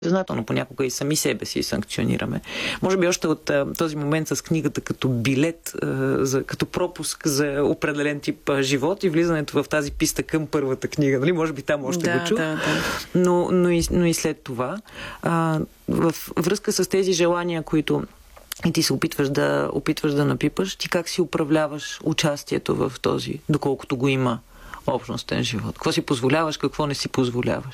Съзнателно понякога и сами себе си санкционираме. Може би още от този момент с книгата като билет, като пропуск за определен тип живот и влизането в тази писта към първата книга. Нали? Може би там още го чух. Да. Но и след това. В връзка с тези желания, които и ти се опитваш да напипаш, ти как си управляваш участието в този, доколкото го има общностен живот? Какво си позволяваш, какво не си позволяваш?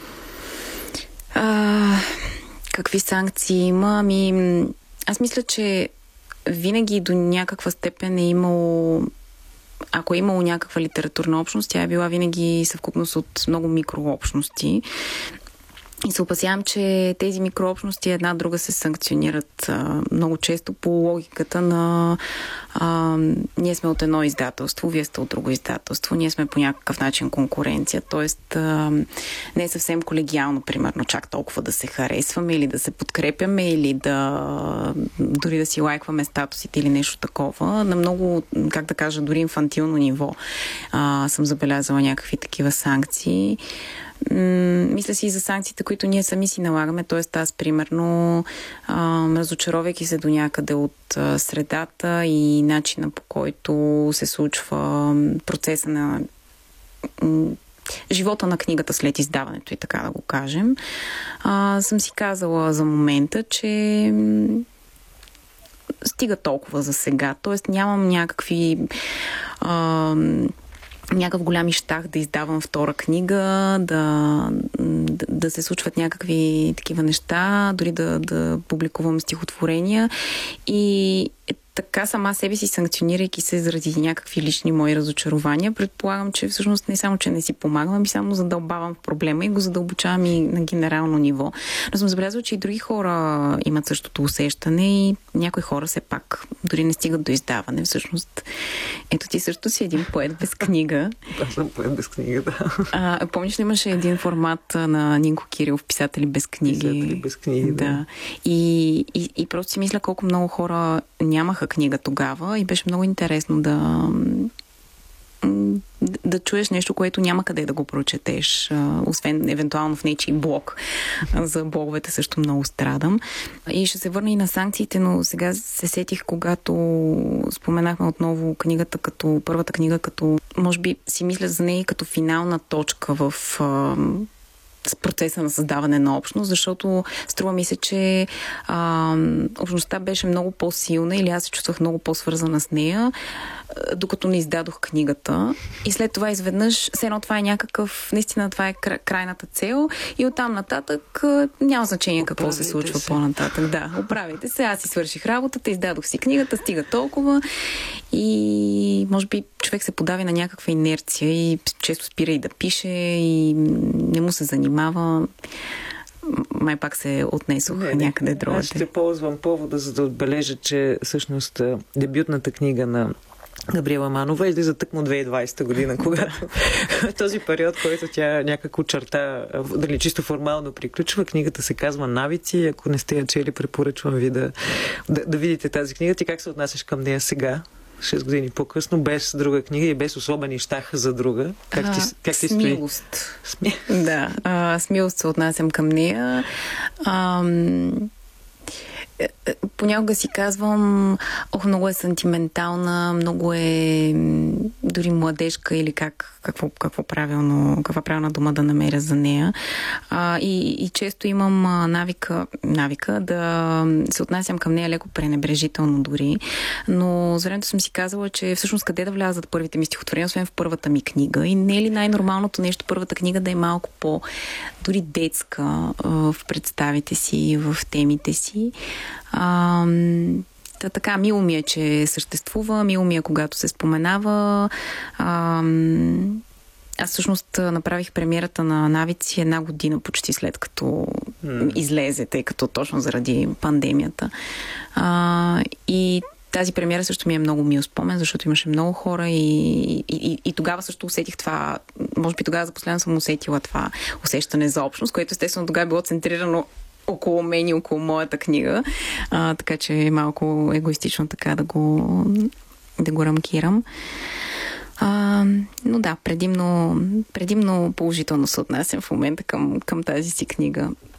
Какви санкции има? Аз мисля, че винаги до някаква степен е имало, ако е имало някаква литературна общност, тя е била винаги съвкупност от много микрообщности. И се опасявам, че тези микрообщности една друга се санкционират много често по логиката на ние сме от едно издателство, вие сте от друго издателство, ние сме по някакъв начин конкуренция, т.е. не е съвсем колегиално, примерно, чак толкова да се харесваме или да се подкрепяме или дори да си лайкваме статусите или нещо такова. На много, как да кажа, дори инфантилно ниво съм забелязала някакви такива санкции. Мисля си и за санкциите, които ние сами си налагаме. Т.е. аз, примерно, разочаровайки се до някъде от средата и начина, по който се случва процеса на живота на книгата след издаването и така да го кажем, съм си казала за момента, че стига толкова за сега. Т.е. нямам някакъв голям щах да издавам втора книга, да се случват някакви такива неща, дори да публикувам стихотворения. И така сама себе си санкционирайки се заради някакви лични мои разочарования, предполагам, че всъщност не само, че не си помагам, ами само задълбавам в проблема и го задълбочавам и на генерално ниво. Но съм забелязала, че и други хора имат същото усещане и някои хора все пак дори не стигат до издаване. Всъщност, ето ти също си един поет без книга. Аз съм поет без книга, да. Помниш ли имаше един формат на Нинко Кирилов, Писатели без книги? Писатели без книги, да. И просто си мисля колко много хора нямаха книга тогава и беше много интересно да чуеш нещо, което няма къде да го прочетеш, освен евентуално в нечий блог. За блоговете също много страдам. И ще се върна и на санкциите, но сега се сетих, когато споменахме отново книгата като първата книга, като може би си мисля за нея като финална точка в с процеса на създаване на общност, защото струва ми се, че общността беше много по-силна или аз се чувствах много по-свързана с нея, докато не издадох книгата. И след това изведнъж, все едно това е някакъв, наистина това е крайната цел и оттам нататък няма значение какво се случва по-нататък. Да, оправите се. Аз си свърших работата, издадох си книгата, стига толкова и може би човек се подави на някаква инерция и често спира и да пише и не му се занимава. Май пак се отнесох някъде другаде. Аз ще ползвам повода, за да отбележа, че всъщност дебютната книга на Габриела Манова излиза тъкмо 2020 година, когато този период, който тя някак очерта, дали чисто формално приключва. Книгата се казва Навици. Ако не сте я чели, препоръчвам ви да видите тази книга. Ти как се отнасяш към нея сега? 6 години по-късно, без друга книга и без особен щах за друга. Как ти стои? Смилост. Да, смилост се отнасям към нея. Понякога си казвам, много е сантиментална, много е дори младежка или каква правилна дума да намеря за нея. И често имам навика да се отнасям към нея леко пренебрежително дори. Но за времето съм си казала, че всъщност къде да влязат първите ми стихотворения, освен в първата ми книга. И не е ли най-нормалното нещо първата книга да е малко дори детска в представите си, в темите си. Така, мило ми е, че съществува, мило ми е, когато се споменава. Аз всъщност направих премиерата на Навици 1 година почти след като излезе, тъй като точно заради пандемията. И тази премиера също ми е много мил спомен, защото имаше много хора и тогава също усетих това, може би тогава за последно съм усетила това усещане за общност, което естествено тогава е било центрирано около мен и около моята книга. Така че е малко егоистично така да го рамкирам. Но да, предимно положително се отнасям в момента към тази си книга.